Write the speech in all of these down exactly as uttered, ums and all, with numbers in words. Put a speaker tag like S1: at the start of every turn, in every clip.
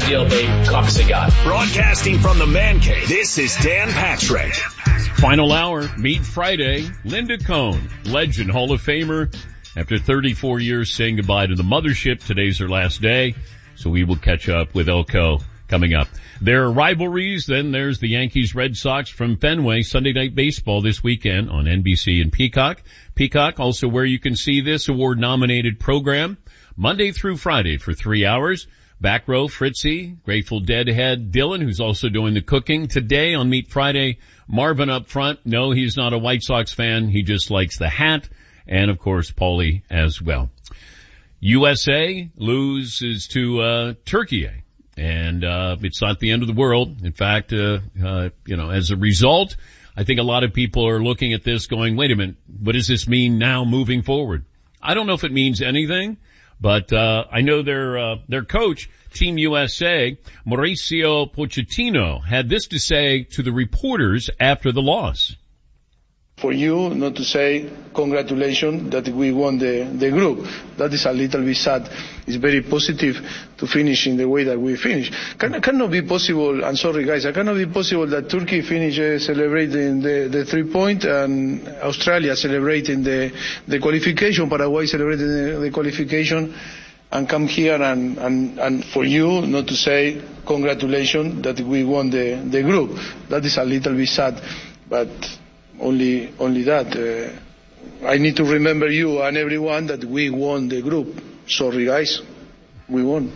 S1: Seal Bay Coxagat.
S2: Broadcasting from the Man Cave, this is Dan Patrick.
S3: Final hour, Meet Friday. Linda Cohn, legend, Hall of Famer. After thirty-four years saying goodbye to the mothership, today's her last day. So we will catch up with Elko coming up. There are rivalries. Then there's the Yankees Red Sox from Fenway. Sunday Night Baseball this weekend on N B C and Peacock. Peacock, also where you can see this award-nominated program Monday through Friday for three hours. Back row, Fritzy, Grateful Dead head Dylan, who's also doing the cooking. Today on Meet Friday, Marvin up front. No, he's not a White Sox fan. He just likes the hat. And, of course, Paulie as well. U S A loses to uh Turkey. And uh it's not the end of the world. In fact, uh, uh you know, as a result, I think a lot of people are looking at this going, wait a minute, what does this mean now moving forward? I don't know if it means anything, but uh I know their uh their coach, Team U S A, Mauricio Pochettino, had this to say to the reporters after the loss.
S4: For you not to say congratulations that we won the, the group. That is a little bit sad. It's very positive to finish in the way that we finished. Can, cannot be possible, I'm sorry guys, it cannot be possible that Turkey finish uh, celebrating the, the three point and Australia celebrating the, the qualification, Paraguay celebrating the, the qualification, and come here and, and, and for you not to say congratulations that we won the, the group. That is a little bit sad, but Only, only that. Uh, I need to remember you and everyone that we won the group. Sorry, guys. We won.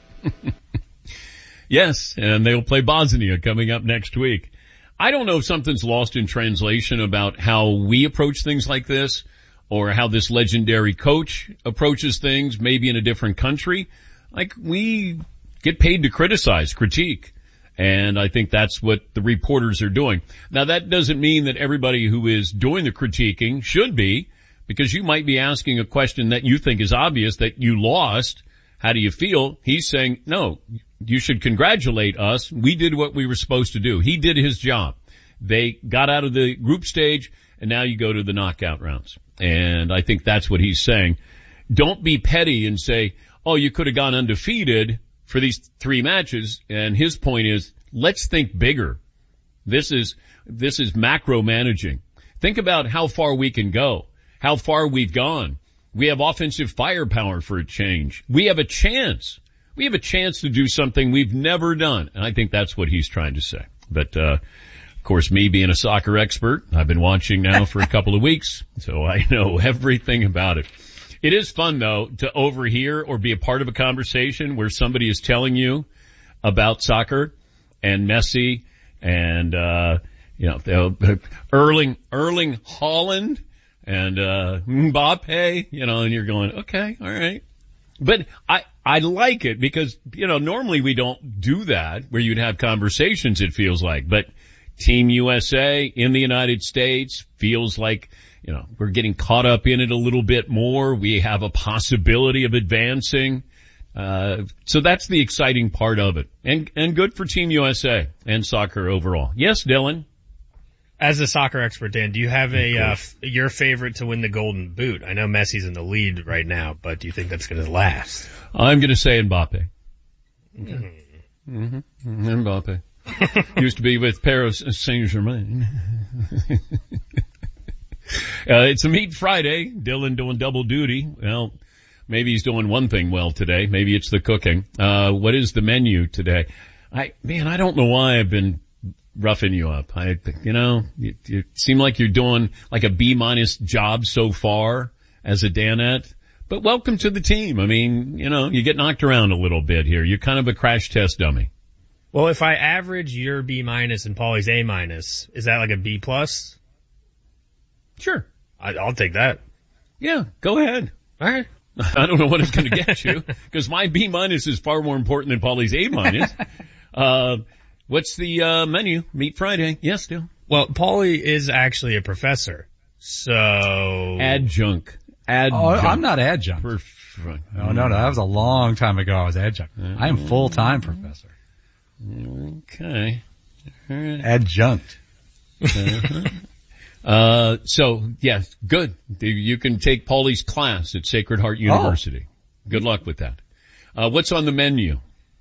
S3: Yes, and they'll play Bosnia coming up next week. I don't know if something's lost in translation about how we approach things like this or how this legendary coach approaches things maybe in a different country. Like, we get paid to criticize, critique. And I think that's what the reporters are doing. Now, that doesn't mean that everybody who is doing the critiquing should be, because you might be asking a question that you think is obvious, that you lost. How do you feel? He's saying, no, you should congratulate us. We did what we were supposed to do. He did his job. They got out of the group stage, and now you go to the knockout rounds. And I think that's what he's saying. Don't be petty and say, oh, you could have gone undefeated for these three matches. And his point is, let's think bigger. This is, this is macro managing. Think about how far we can go, how far we've gone. We have offensive firepower for a change. We have a chance. We have a chance to do something we've never done. And I think that's what he's trying to say. But, uh, of course, me being a soccer expert, I've been watching now for a couple of weeks, so I know everything about it. It is fun, though, to overhear or be a part of a conversation where somebody is telling you about soccer and Messi and, uh, you know, Erling, Erling Haaland and, uh, Mbappe, you know, and you're going, okay, all right. But I, I like it because, you know, normally we don't do that where you'd have conversations, it feels like. But Team U S A in the United States feels like, you know, we're getting caught up in it a little bit more. We have a possibility of advancing. Uh, so that's the exciting part of it. And, and good for Team U S A and soccer overall. Yes, Dylan?
S5: As a soccer expert, Dan, do you have a, uh, f- your favorite to win the Golden Boot? I know Messi's in the lead right now, but do you think that's going to last? I'm
S3: going to say Mbappe.
S5: Okay.
S3: Mm-hmm. Mbappe. Used to be with Paris Saint-Germain. Uh, it's a Meet Friday. Dylan doing double duty. Well, maybe he's doing one thing well today. Maybe it's the cooking. Uh, what is the menu today? I, man, I don't know why I've been roughing you up. I, you know, you, you seem like you're doing like a B minus job so far as a Danette. But welcome to the team. I mean, you know, you get knocked around a little bit here. You're kind of a crash test dummy.
S5: Well, if I average your B minus and Paulie's A minus, is that like a B plus?
S3: Sure.
S5: I, I'll take that.
S3: Yeah, go ahead.
S5: All right.
S3: I don't know what it's going to get you because my B minus is far more important than Paulie's A minus. uh, what's the, uh, menu? Meet Friday. Yes, still.
S5: Well, Paulie is actually a professor. So.
S3: Adjunct. Adjunct.
S6: Oh, I'm not adjunct.
S3: Perf-
S6: no, no, no. That was a long time ago I was adjunct. I am full-time professor.
S3: Okay. All right.
S6: Adjunct.
S3: Uh-huh. Uh, so, yes, good. You can take Paulie's class at Sacred Heart University. Oh. Good luck with that. Uh, what's on the menu?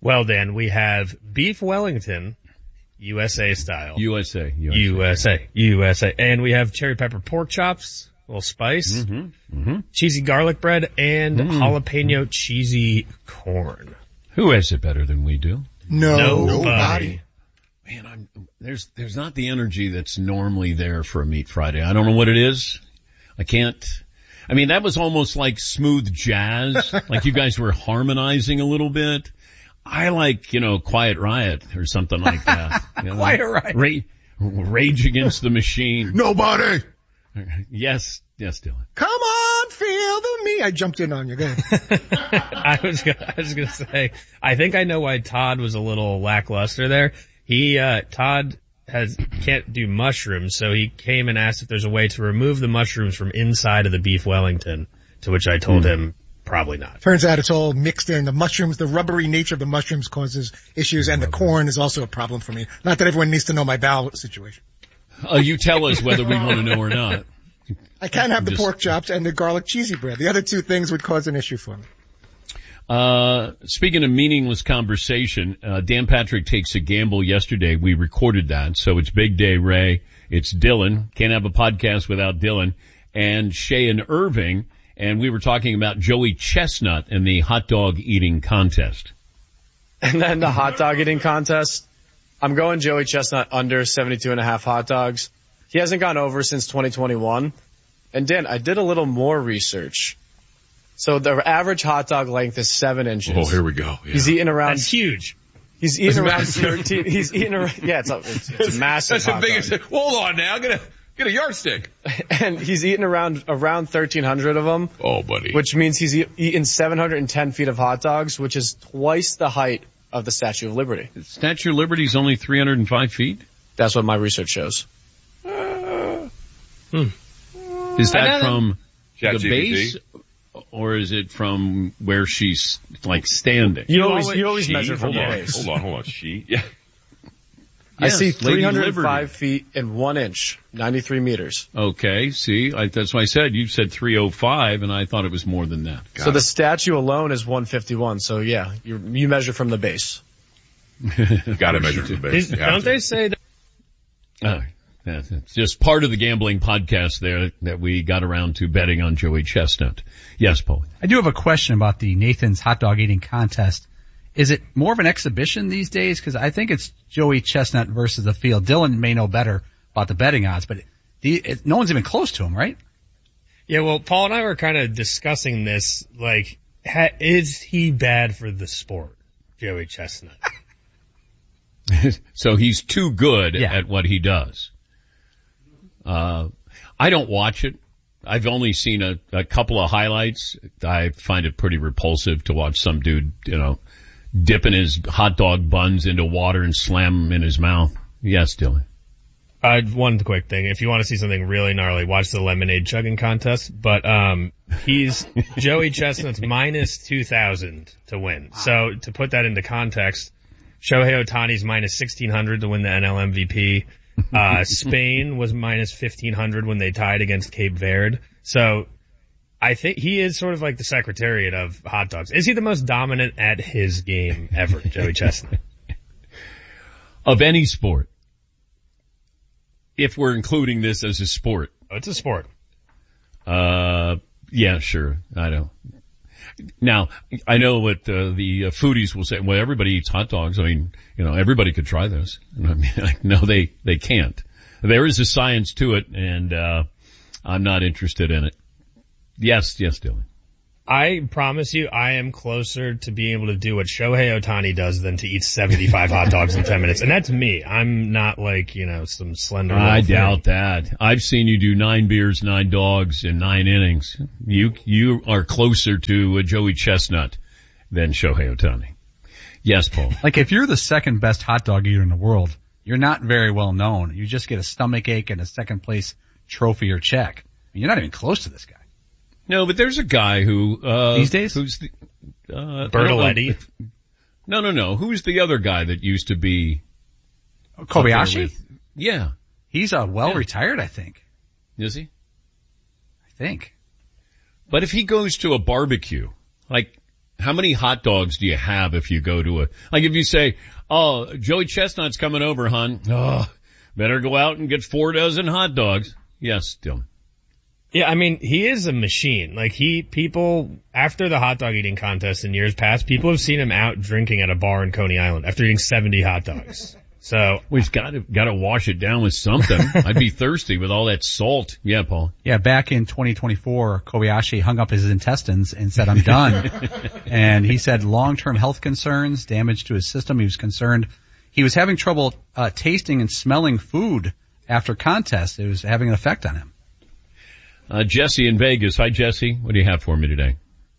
S5: Well, Dan, we have beef Wellington, U S A style.
S3: U S A. U S A.
S5: U S A. U S A. And we have cherry pepper pork chops, a little spice,
S3: Mm-hmm. Mm-hmm.
S5: cheesy garlic bread, and
S3: Mm.
S5: jalapeno cheesy corn.
S3: Who has it better than we do?
S1: No,
S5: Nobody.
S3: Man, I'm, there's, there's not the energy that's normally there for a Meat Friday. I don't know what it is. I can't, I mean, that was almost like smooth jazz. Like you guys were harmonizing a little bit. I like, you know, Quiet Riot or something like that. You know,
S6: Quiet Riot.
S3: Ra- Rage Against the Machine.
S1: Nobody.
S3: Yes, yes, Dylan.
S1: Come on, feel the me. I jumped in on you. Go ahead.
S5: I was gonna, I was gonna say, I think I know why Todd was a little lackluster there. He, uh, Todd has, can't do mushrooms, so he came and asked if there's a way to remove the mushrooms from inside of the beef Wellington, to which I told him probably not.
S1: Turns out it's all mixed in. The mushrooms, the rubbery nature of the mushrooms causes issues, and the corn is also a problem for me. Not that everyone needs to know my bowel situation.
S3: Uh, you tell us whether we want to know or not.
S1: I can have the
S3: Just-
S1: pork chops and the garlic cheesy bread. The other two things would cause an issue for me.
S3: Uh, speaking of meaningless conversation, uh, Dan Patrick takes a gamble yesterday. We recorded that. So it's big day, Ray. It's Dylan. Can't have a podcast without Dylan. And Shay and Irving. And we were talking about Joey Chestnut and the hot dog eating contest.
S7: And then the hot dog eating contest. I'm going Joey Chestnut under seventy-two and a half hot dogs. He hasn't gone over since twenty twenty-one. And Dan, I did a little more research. So the average hot dog length is seven inches.
S8: Oh, here we go. Yeah.
S7: He's eating around,
S5: That's huge.
S7: he's eating around thirteen, he's eating around, yeah, it's a, it's, it's a massive
S8: That's the
S7: hot
S8: biggest.
S7: dog.
S8: Well, hold on now. Get a get a yardstick.
S7: And he's eating around, around thirteen hundred of them.
S8: Oh, buddy.
S7: Which means he's e- eaten seven hundred ten feet of hot dogs, which is twice the height of the Statue of Liberty.
S3: Statue of Liberty is only three hundred five feet.
S7: That's what my research shows.
S3: Is that from
S8: Chat
S3: the
S8: G P T.
S3: base or is it from where she's like standing?
S7: You always, you always
S8: She?
S7: measure from
S8: Hold
S7: the
S8: on.
S7: base.
S8: Hold on. Hold on. She. Yeah.
S7: I
S3: Yes,
S7: see
S3: Lady
S7: three hundred five
S3: Liberty.
S7: feet and one inch, ninety-three meters.
S3: Okay, see, I, that's what I said. You said three oh five, and I thought it was more than that.
S7: So the statue alone is one fifty-one. So yeah, you you measure from the base.
S8: Got to measure the base.
S5: Is,
S8: You have
S5: don't
S8: to.
S5: they say that?
S3: Uh, that's it's just part of the gambling podcast there that we got around to betting on Joey Chestnut. Yes, Paul.
S6: I do have a question about the Nathan's hot dog eating contest. Is it more of an exhibition these days? Because I think it's Joey Chestnut versus the field. Dylan may know better about the betting odds, but the, it, no one's even close to him, right?
S5: Yeah, well, Paul and I were kind of discussing this, like, ha, is he bad for the sport, Joey Chestnut?
S3: So he's too good
S6: Yeah.
S3: at what he does. Uh, I don't watch it. I've only seen a, a couple of highlights. I find it pretty repulsive to watch some dude, you know, dipping his hot dog buns into water and slam them in his mouth. Yes, Dylan.
S5: Uh, one quick thing. If you want to see something really gnarly, watch the lemonade chugging contest. But, um, he's, Joey Chestnut's minus two thousand to win. So to put that into context, Shohei Ohtani's minus sixteen hundred to win the N L M V P. Uh, Spain was minus fifteen hundred when they tied against Cape Verde. So I think he is sort of like the secretariat of hot dogs. Is he the most dominant at his game ever, Joey Chestnut?
S3: Of any sport. If we're including this as a sport.
S5: Oh, it's a sport.
S3: Uh, yeah, sure. I know. Now, I know what uh, the uh, foodies will say. Well, everybody eats hot dogs. I mean, you know, everybody could try this. And I mean, like, no, they, they can't. There is a science to it, and uh, I'm not interested in it. Yes, yes, Dylan.
S5: I promise you, I am closer to being able to do what Shohei Ohtani does than to eat seventy-five hot dogs in ten minutes. And that's me. I'm not like, you know, some slender
S3: I
S5: little thing.
S3: doubt that. I've seen you do nine beers, nine dogs in nine innings. You, you are closer to a Joey Chestnut than Shohei Ohtani. Yes, Paul.
S6: Like if you're the second best hot dog eater in the world, you're not very well known. You just get a stomach ache and a second place trophy or check. You're not even close to this guy.
S3: No, but there's a guy who, uh,
S6: These days?
S3: who's the, uh,
S5: Bertoletti?
S3: No, no, no. Who's the other guy that used to be up there
S6: Kobayashi?
S3: with- Yeah.
S6: He's uh, well
S3: Yeah.
S6: retired, I think.
S3: Is he?
S6: I think.
S3: But if he goes to a barbecue, like, how many hot dogs do you have if you go to a, like if you say, oh, Joey Chestnut's coming over, hon. Oh, better go out and get four dozen hot dogs. Yes, Dylan.
S5: Yeah, I mean, he is a machine. Like he, people, after the hot dog eating contest in years past, people have seen him out drinking at a bar in Coney Island after eating seventy hot dogs. So.
S3: Well, he's gotta, gotta wash it down with something. I'd be thirsty with all that salt. Yeah, Paul.
S6: Yeah, back in twenty twenty-four, Kobayashi hung up his intestines and said, I'm done. And he said long-term health concerns, damage to his system. He was concerned. He was having trouble, uh, tasting and smelling food after contest. It was having an effect on him.
S3: Uh, Jesse in Vegas. Hi, Jesse. What do you have for me today?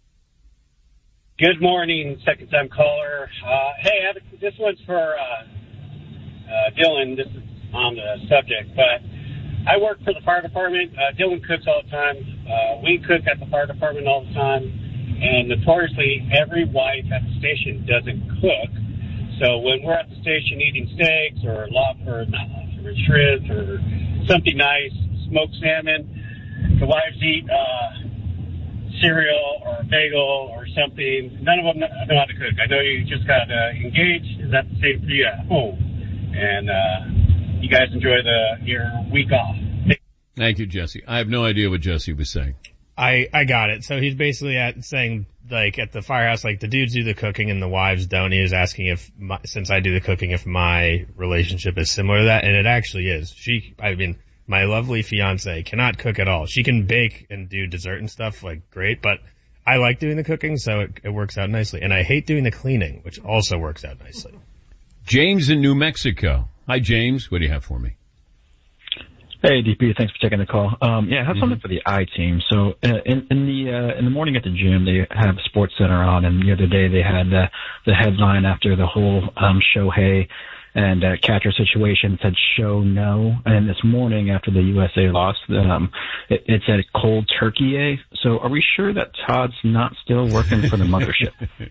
S9: Good morning, second time caller. Uh, hey, I have, this one's for, uh, uh, Dylan. This is on the subject, but I work for the fire department. Uh, Dylan cooks all the time. Uh, we cook at the fire department all the time. And notoriously, every wife at the station doesn't cook. So when we're at the station eating steaks or lobster, not lobster, ribs or something nice, smoked salmon, the wives eat uh, cereal or a bagel or something. None of them know how to cook. I know you just got uh, engaged. Is that the same for you at home? And uh, you guys enjoy the your week off.
S3: Thank you, Jesse. I have no idea what Jesse was saying.
S5: I, I got it. So he's basically at saying, like, at the firehouse, like, the dudes do the cooking and the wives don't. He is asking if, my, since I do the cooking, if my relationship is similar to that. And it actually is. She, I mean, my lovely fiance cannot cook at all. She can bake and do dessert and stuff, like, great, but I like doing the cooking, so it, it works out nicely. And I hate doing the cleaning, which also works out nicely.
S3: James in New Mexico. Hi, James. What do you have for me?
S10: Hey, D P, thanks for taking the call. Um, yeah, I have mm-hmm. something for the I team. So uh, in, in the uh, in the morning at the gym, they have Sports Center on, and the other day they had uh, the headline after the whole um, Shohei and uh, catcher situation said "show no," and this morning after the U S A lost, um, it, it said "cold turkey." Eh? So are we sure that Todd's not still working for the mothership?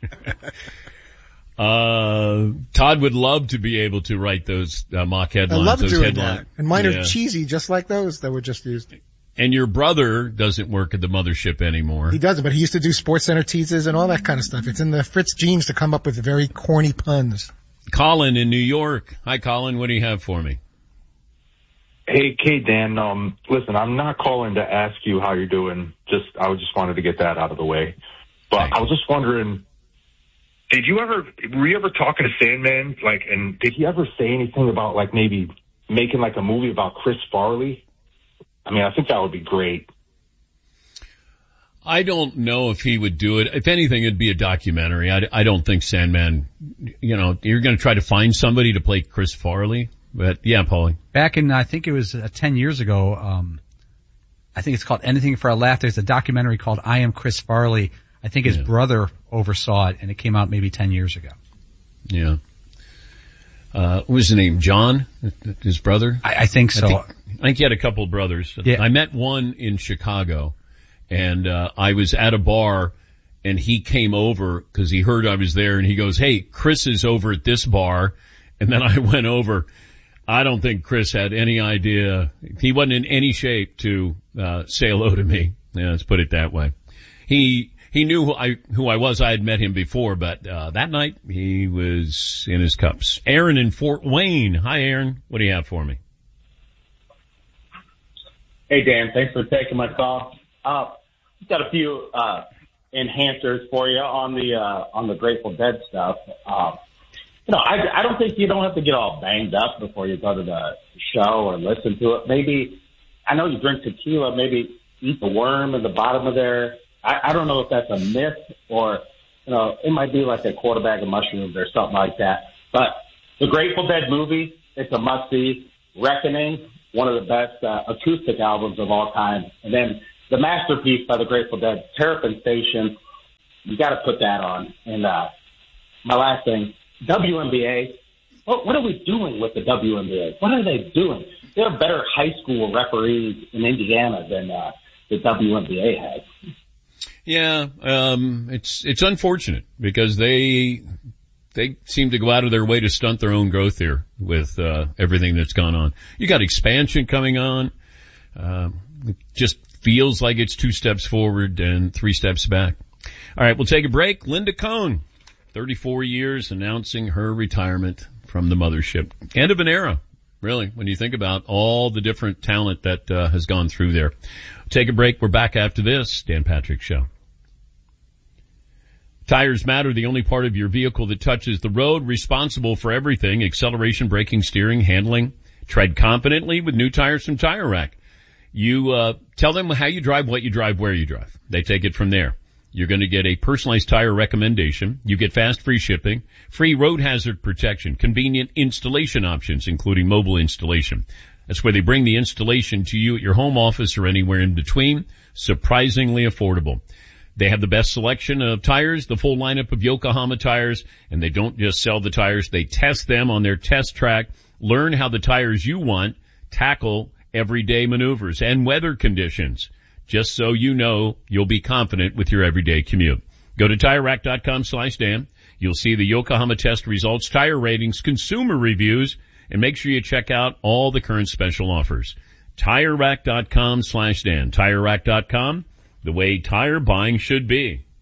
S3: Uh, Todd would love to be able to write those uh, mock headlines.
S1: I love
S3: those
S1: doing
S3: headline.
S1: that. And mine
S3: yeah.
S1: are cheesy, just like those that were just used.
S3: And your brother doesn't work at the mothership anymore.
S1: He doesn't, but he used to do Sports Center teases and all that kind of stuff. It's in the Fritz genes to come up with very corny puns.
S3: Colin in New York. Hi, Colin. What do you have for me?
S11: Hey, Kate, Dan. Um, listen, I'm not calling to ask you how you're doing. Just, I just wanted to get that out of the way. But Thanks. I was just wondering, did you ever, were you ever talking to Sandman? Like, and did he ever say anything about, like, maybe making, like, a movie about Chris Farley? I mean, I think that would be great.
S3: I don't know if he would do it. If anything, it'd be a documentary. I, I don't think Sandman, you know, you're going to try to find somebody to play Chris Farley. But, yeah, Paulie.
S6: Back in, I think it was uh, ten years ago, um, I think it's called Anything for a Laugh. There's a documentary called I Am Chris Farley. I think his yeah. brother oversaw it, and it came out maybe ten years ago.
S3: Yeah. Uh, what was his name? John? His brother?
S6: I, I think so.
S3: I think, I think he had a couple of brothers.
S6: Yeah.
S3: I met one in Chicago, and uh, I was at a bar, and he came over because he heard I was there, and he goes, hey, Chris is over at this bar. And then I went over. I don't think Chris had any idea. He wasn't in any shape to uh, say hello to me. Yeah, let's put it that way. He he knew who I who I was. I had met him before, but uh, that night he was in his cups. Aaron in Fort Wayne. Hi, Aaron. What do you have for me?
S12: Hey, Dan. Thanks for taking my call. Uh, got a few uh, enhancers for you on the uh, on the Grateful Dead stuff. Uh, You know, I, I don't think you don't have to get all banged up before you go to the show or listen to it. Maybe, I know you drink tequila, maybe eat the worm in the bottom of there. I, I don't know if that's a myth or, you know, it might be like a quarter bag of mushrooms or something like that. But the Grateful Dead movie, it's a must-see. Reckoning, one of the best uh, acoustic albums of all time. And then the masterpiece by the Grateful Dead, Terrapin Station, you got to put that on. And uh, my last thing, W N B A, what, what are we doing with the W N B A? What are they doing? There are better high school referees in Indiana than uh, the W N B A has.
S3: Yeah, um, it's it's unfortunate because they they seem to go out of their way to stunt their own growth here with uh, everything that's gone on. You got expansion coming on. Uh, it just feels like it's two steps forward and three steps back. All right, we'll take a break. Linda Cohn, thirty-four years, announcing her retirement from the mothership. End of an era, really, when you think about all the different talent that uh, has gone through there. Take a break. We're back after this. Dan Patrick Show. Tires Matter, the only part of your vehicle that touches the road, responsible for everything: acceleration, braking, steering, handling. Tread confidently with new tires from Tire Rack. You uh tell them how you drive, what you drive, where you drive. They take it from there. You're going to get a personalized tire recommendation. You get fast free shipping, free road hazard protection, convenient installation options, including mobile installation. That's where they bring the installation to you at your home office or anywhere in between. Surprisingly affordable. They have the best selection of tires, the full lineup of Yokohama tires, and they don't just sell the tires, they test them on their test track. Learn how the tires you want tackle everyday maneuvers and weather conditions, just so you know you'll be confident with your everyday commute. Go to Tire Rack dot com slash Dan. You'll see the Yokohama test results, tire ratings, consumer reviews, and make sure you check out all the current special offers. Tire Rack dot com slash Dan. Tire Rack dot com. The way tire buying should be.